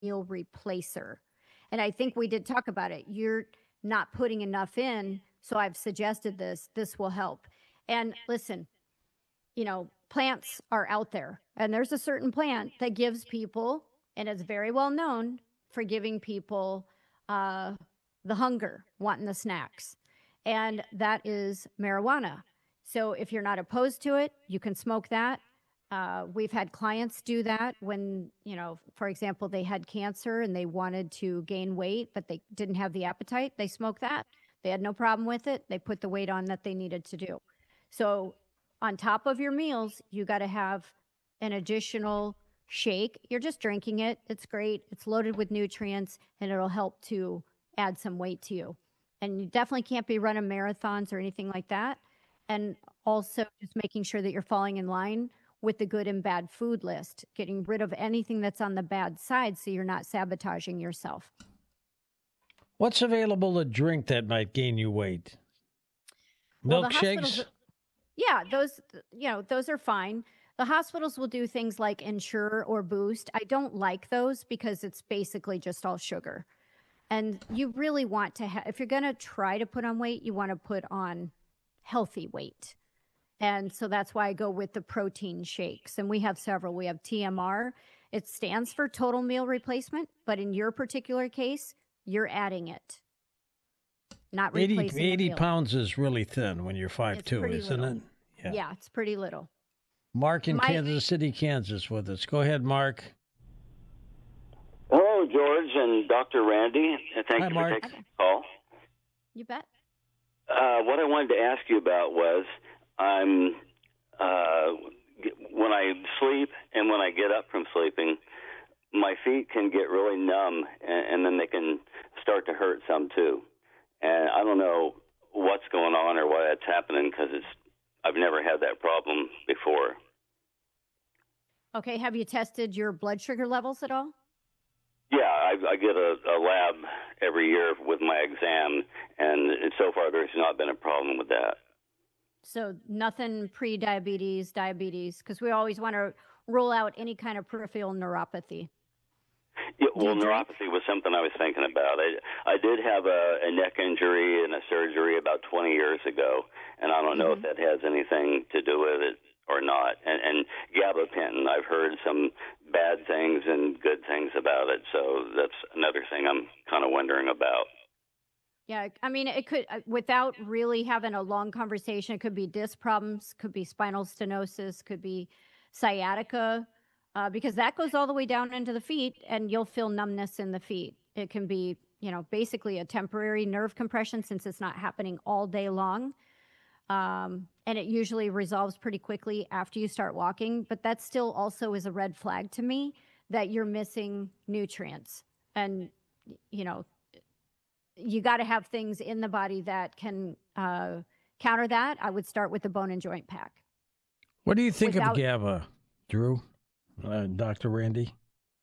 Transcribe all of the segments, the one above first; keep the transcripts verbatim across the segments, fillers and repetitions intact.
meal replacer. And I think we did talk about it. You're not putting enough in, so I've suggested this. This will help. And listen, you know, plants are out there, and there's a certain plant that gives people, and it's very well known for giving people uh, the hunger, wanting the snacks, and that is marijuana. So if you're not opposed to it, you can smoke that. Uh, we've had clients do that when, you know, for example, they had cancer and they wanted to gain weight, but they didn't have the appetite. They smoked that. They had no problem with it. They put the weight on that they needed to do. So on top of your meals, you got to have an additional shake. You're just drinking it. It's great. It's loaded with nutrients, and it'll help to add some weight to you. And you definitely can't be running marathons or anything like that. And also just making sure that you're falling in line with the good and bad food list, getting rid of anything that's on the bad side so you're not sabotaging yourself. What's available to drink that might gain you weight? Well, Milkshakes? Yeah, those, you know, those are fine. The hospitals will do things like Ensure or Boost. I don't like those because it's basically just all sugar. And you really want to have, if you're going to try to put on weight, you want to put on healthy weight. And so that's why I go with the protein shakes. And we have several. We have T M R. It stands for total meal replacement, but in your particular case, you're adding it. Not replacing eighty, eighty meal. pounds is really thin when you're five two, isn't little. it? Yeah. yeah, it's pretty little. Mark in My, Kansas City, Kansas with us. Go ahead, Mark. Hello, George and Doctor Randy. Thank Hi, you Mark. for taking the call. You bet. Uh, what I wanted to ask you about was I'm uh, when I sleep and when I get up from sleeping, my feet can get really numb, and, and then they can start to hurt some too. And I don't know what's going on or why that's happening because it's I've never had that problem before. Okay, have you tested your blood sugar levels at all? Yeah, I, I get a, a lab every year with my exam, and so far there's not been a problem with that. So nothing pre-diabetes, diabetes, because we always want to rule out any kind of peripheral neuropathy. Yeah, well, neuropathy was something I was thinking about. I, I did have a, a neck injury and a surgery about twenty years ago, and I don't know mm-hmm. if that has anything to do with it or not. And, and gabapentin, I've heard some bad things and good things about it, so that's another thing I'm kind of wondering about. Yeah, I mean, it could, without really having a long conversation, it could be disc problems, could be spinal stenosis, could be sciatica, uh, because that goes all the way down into the feet, and you'll feel numbness in the feet. It can be, you know, basically a temporary nerve compression since it's not happening all day long. Um, and it usually resolves pretty quickly after you start walking, but that still also is a red flag to me that you're missing nutrients. And, you know, you got to have things in the body that can uh, counter that. I would start with the bone and joint pack. What do you think Without, of GABA, Drew, uh, Doctor Randy?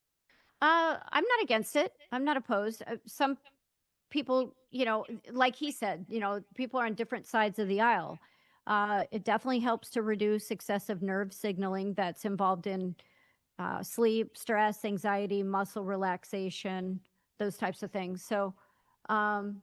Uh, I'm not against it. I'm not opposed. Uh, some people, you know, like he said, you know, people are on different sides of the aisle. Uh, it definitely helps to reduce excessive nerve signaling that's involved in uh, sleep, stress, anxiety, muscle relaxation, those types of things. So, um,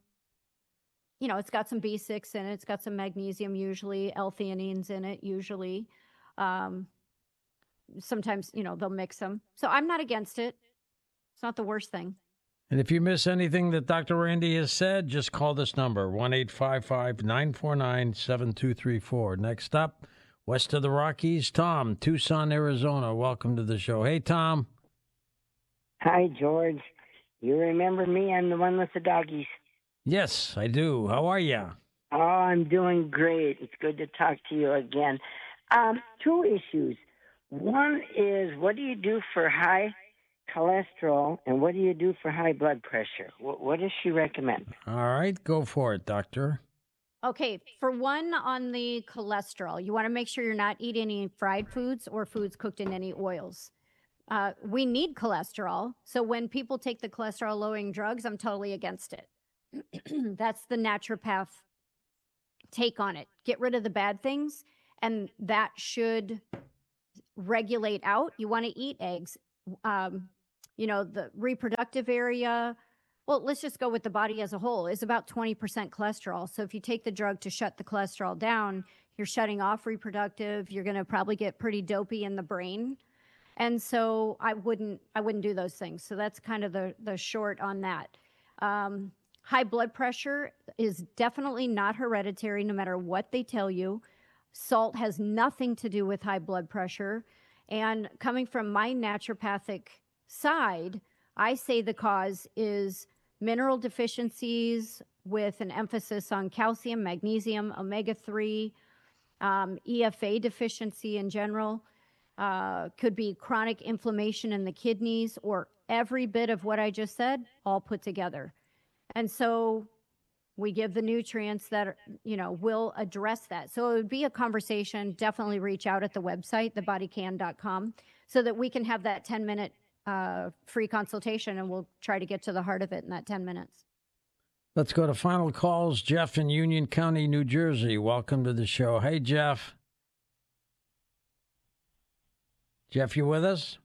you know, it's got some B six in it. It's got some magnesium usually, L-theanines in it usually. Um, sometimes, you know, they'll mix them. So I'm not against it. It's not the worst thing. And if you miss anything that Doctor Randy has said, just call this number, one eight five five, nine four nine, seven two three four. Next up, west of the Rockies, Tom, Tucson, Arizona. Welcome to the show. Hey, Tom. Hi, George. You remember me? I'm the one with the doggies. Yes, I do. How are you? Oh, I'm doing great. It's good to talk to you again. Um, two issues. One is, what do you do for high cholesterol, and what do you do for high blood pressure? What, what does she recommend? All right, go for it, doctor. Okay, for one, on the cholesterol, you want to make sure you're not eating any fried foods or foods cooked in any oils. Uh, we need cholesterol, so when people take the cholesterol-lowering drugs, I'm totally against it. That's the naturopath take on it. Get rid of the bad things, and that should regulate out. You want to eat eggs. Um, you know, the reproductive area. Well, let's just go with the body as a whole, is about twenty percent cholesterol. So if you take the drug to shut the cholesterol down, you're shutting off reproductive, you're going to probably get pretty dopey in the brain. And so I wouldn't, I wouldn't do those things. So that's kind of the, the short on that. Um, high blood pressure is definitely not hereditary, no matter what they tell you. Salt has nothing to do with high blood pressure. And coming from my naturopathic side, I say the cause is mineral deficiencies with an emphasis on calcium, magnesium, omega three, um, E F A deficiency in general. Uh, could be chronic inflammation in the kidneys, or every bit of what I just said, all put together. And so we give the nutrients that, are, you know, will address that. So it would be a conversation. Definitely reach out at the website, the body can dot com, so that we can have that ten minute uh, free consultation, and we'll try to get to the heart of it in that ten minutes. Let's go to final calls. Jeff in Union County, New Jersey. Welcome to the show. Hey, Jeff. Jeff, you with us?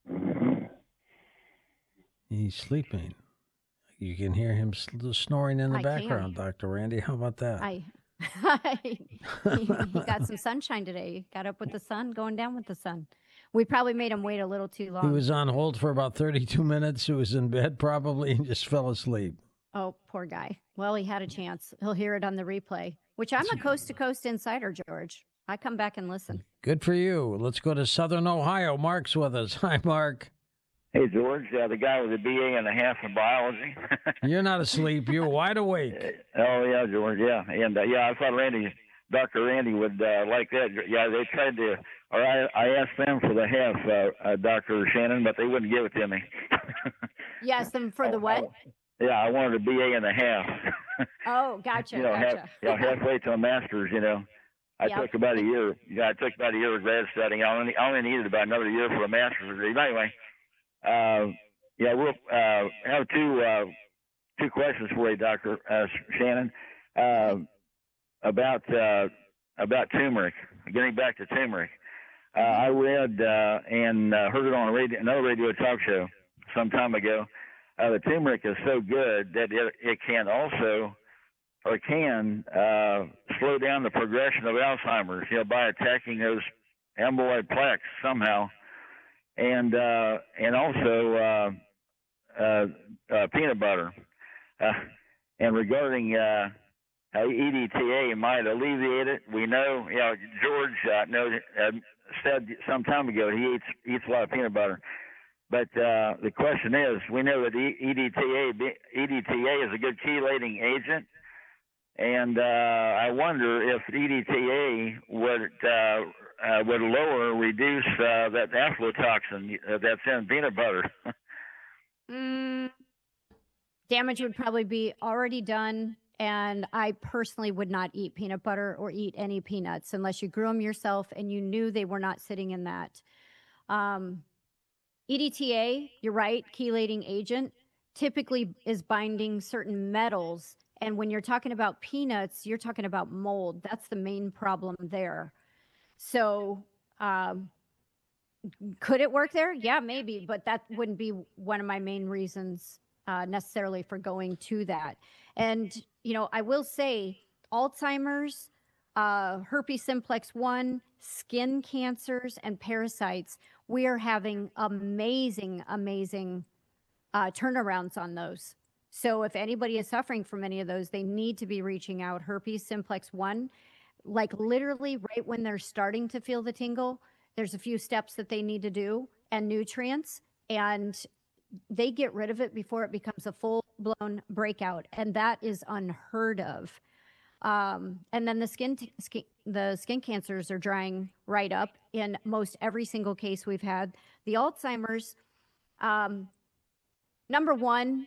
He's sleeping. You can hear him snoring in the I background, can. Doctor Randy. How about that? I, he, he got some sunshine today. He got up with the sun, going down with the sun. We probably made him wait a little too long. He was on hold for about thirty-two minutes. He was in bed probably and just fell asleep. Oh, poor guy. Well, he had a chance. He'll hear it on the replay, which I'm a coast-to-coast insider, George. I come back and listen. Good for you. Let's go to Southern Ohio. Mark's with us. Hi, Mark. Hey, George, uh, the guy with a B A and a half in biology. You're not asleep. You're wide awake. Oh, yeah, George, yeah. And, uh, yeah, I thought Randy, Doctor Randy would uh, like that. Yeah, they tried to, or I, I asked them for the half, uh, uh, Doctor Shannon, but they wouldn't give it to me. You asked them for the what? Yeah, I wanted a B A and a half. Oh, gotcha, you know, gotcha. half, you know, halfway to a master's, you know. I Yep. took about a year. Yeah, I took about a year of grad studying. I only, I only needed about another year for a master's degree. But anyway, uh, yeah, we'll uh, have two uh, two questions for you, Doctor Uh, Shannon, uh, about uh, about turmeric. Getting back to turmeric, uh, I read uh, and uh, heard it on a radio, another radio talk show some time ago. Uh, the turmeric is so good that it, it can also or can uh, slow down the progression of Alzheimer's, you know, by attacking those amyloid plaques somehow, and uh, and also uh, uh, uh, peanut butter. Uh, and regarding uh, how E D T A might alleviate it, we know, you know, George uh, knows, uh, said some time ago he eats eats a lot of peanut butter. But uh, the question is, we know that E D T A E D T A is a good chelating agent. And uh, I wonder if E D T A would uh, uh, would lower, reduce uh, that aflatoxin that's in peanut butter. Mm, damage would probably be already done, and I personally would not eat peanut butter or eat any peanuts unless you grew them yourself and you knew they were not sitting in that. Um, E D T A, you're right, chelating agent, typically is binding certain metals. And when you're talking about peanuts, you're talking about mold. That's the main problem there. So um, could it work there? Yeah, maybe, but that wouldn't be one of my main reasons uh, necessarily for going to that. And, you know, I will say Alzheimer's, uh, herpes simplex one, skin cancers, and parasites, we are having amazing, amazing uh, turnarounds on those. So if anybody is suffering from any of those, they need to be reaching out. Herpes simplex one, like literally right when they're starting to feel the tingle, there's a few steps that they need to do and nutrients, and they get rid of it before it becomes a full-blown breakout, and that is unheard of. Um, and then the skin, t- skin, the skin cancers are drying right up in most every single case we've had. The Alzheimer's, um, number one,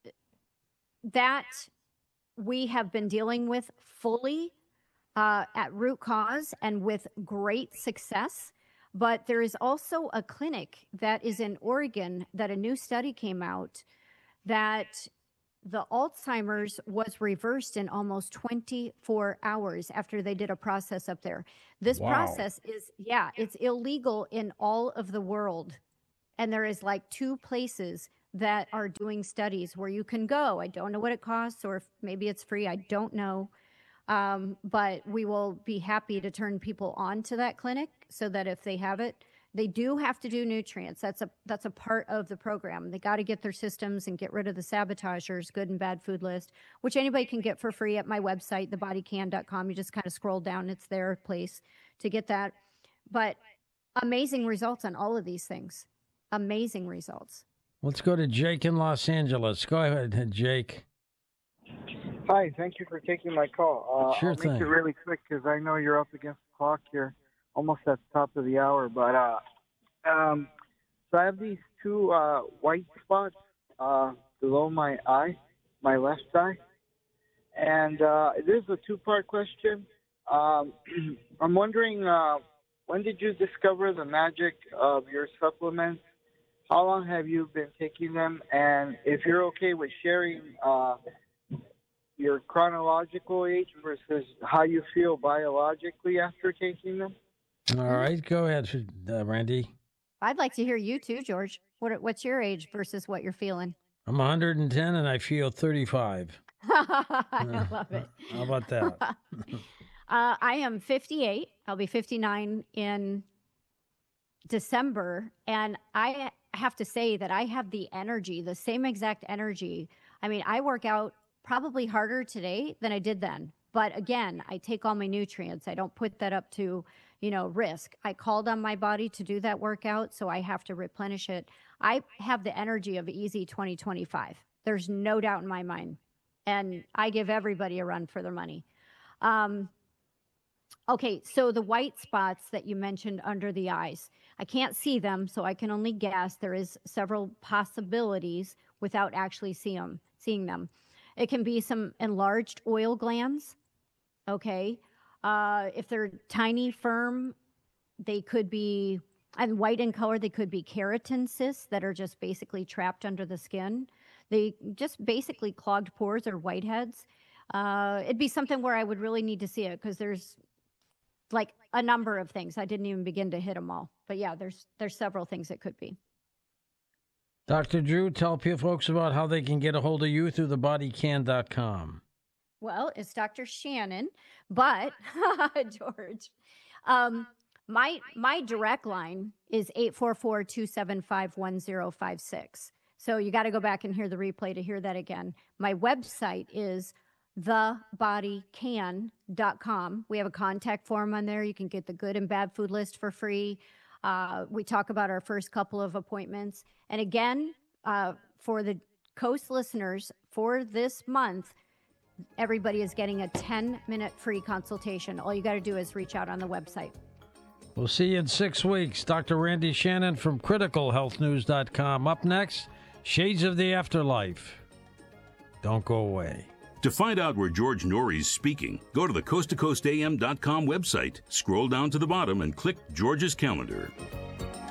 that we have been dealing with fully uh, at root cause and with great success. But there is also a clinic that is in Oregon that a new study came out that the Alzheimer's was reversed in almost twenty-four hours after they did a process up there. This Wow. process is, yeah, it's illegal in all of the world. And there is like two places that are doing studies where you can go. I don't know what it costs, or if maybe it's free. I don't know. Um, but we will be happy to turn people on to that clinic so that if they have it, they do have to do nutrients. That's a that's a part of the program. They got to get their systems and get rid of the sabotagers, good and bad food list, which anybody can get for free at my website, the body can dot com. You just kind of scroll down. It's their place to get that. But amazing results on all of these things. Amazing results. Let's go to Jake in Los Angeles. Go ahead, Jake. Hi, thank you for taking my call. Uh, Sure I'll thing. make it really quick because I know you're up against the clock here, almost at the top of the hour. But uh, um, so I have these two uh, white spots uh, below my eye, my left eye, and uh, this is a two-part question. Um, I'm wondering, uh, when did you discover the magic of your supplements? How long have you been taking them? And if you're okay with sharing uh, your chronological age versus how you feel biologically after taking them? All right, go ahead, uh, Randy. I'd like to hear you too, George. What what's your age versus what you're feeling? I'm one hundred ten and I feel thirty-five. I love it. How about that? uh, I am fifty-eight. I'll be fifty-nine in December. And I have to say that I have the energy, the same exact energy. I mean, I work out probably harder today than I did then. But again, I take all my nutrients. I don't put that up to, you know, risk. I called on my body to do that workout, so I have to replenish it. I have the energy of Easy twenty twenty-five. There's no doubt in my mind. And I give everybody a run for their money. Um, okay, so the white spots that you mentioned under the eyes, I can't see them, so I can only guess. There is several possibilities without actually see them, seeing them. It can be some enlarged oil glands, okay? Uh, if they're tiny, firm, they could be, and white in color, they could be keratin cysts that are just basically trapped under the skin. They just basically clogged pores or whiteheads. Uh, it'd be something where I would really need to see it because there's like a number of things. I didn't even begin to hit them all. But yeah, there's there's several things it could be. Doctor Drew, tell people folks about how they can get a hold of you through the body can dot com. Well, it's Doctor Shannon, but George, um, my my direct line is eight four four, two seven five, one zero five six. So you got to go back and hear the replay to hear that again. My website is the body can dot com. We have a contact form on there. You can get the good and bad food list for free. Uh, we talk about our first couple of appointments. And again, uh, for the Coast listeners, for this month, everybody is getting a ten-minute free consultation. All you got to do is reach out on the website. We'll see you in six weeks. Doctor Randy Shannon from critical health news dot com. Up next, Shades of the Afterlife. Don't go away. To find out where George Norrie's speaking, go to the coast to coast A M dot com website, scroll down to the bottom, and click George's calendar.